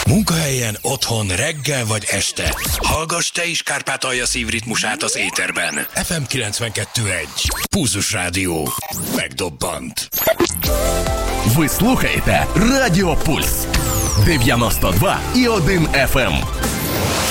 Munkahelyen, otthon, reggel vagy este. Hallgass te is Kárpátalja szívritmusát az éterben. FM 92.1. Pulzus Rádió. Megdobbant. Ви слухаєте Радіо Пульс 92,1 FM.